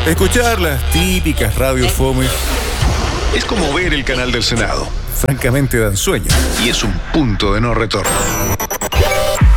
Escuchar las típicas radios fome es como ver el canal del Senado. Francamente dan sueño. Y es un punto de no retorno.